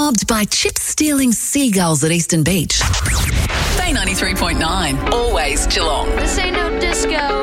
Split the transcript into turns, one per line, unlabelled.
Mobbed by chip-stealing seagulls at Eastern Beach. Bay 93.9, always Geelong.
This ain't no disco.